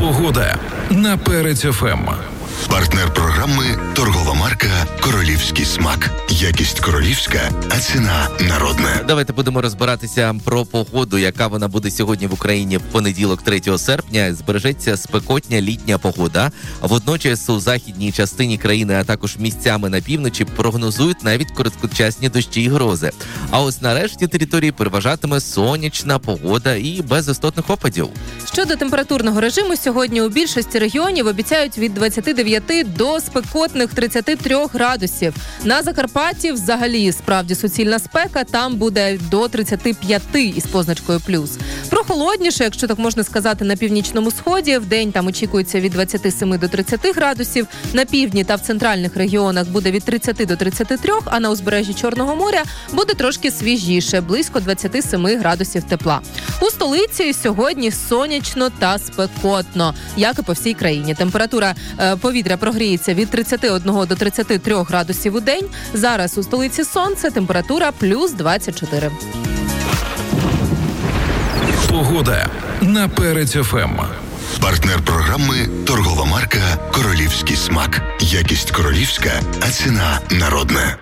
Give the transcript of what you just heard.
Погода на Перець ФМ. Партнер програми «Торгова марка «Королівський смак». Якість королівська, а ціна народна. Давайте будемо розбиратися про погоду, яка вона буде сьогодні в Україні в понеділок, 3 серпня. Збережеться спекотня літня погода. Водночас у західній частині країни, а також місцями на півночі прогнозують навіть короткочасні дощі і грози. А ось на решті території переважатиме сонячна погода і без істотних опадів. Щодо температурного режиму, сьогодні у більшості регіонів обіцяють від 29 до спекотних 33 градусів. На Закарпатті взагалі справді суцільна спека, там буде до 35 із позначкою плюс. Прохолодніше, якщо так можна сказати, на північному сході. Вдень там очікується від 27 до 30 градусів. На півдні та в центральних регіонах буде від 30 до 33, а на узбережжі Чорного моря буде трошки свіжіше, близько 27 градусів тепла. У столиці сьогодні сонячно та спекотно, як і по всій країні. Температура повітря прогріється від 31 до 33 градусів у день. Зараз у столиці сонце, температура плюс 24. Погода на Перець ФМ. Партнер програми «Торгова марка «Королівський смак». Якість королівська, а ціна народна.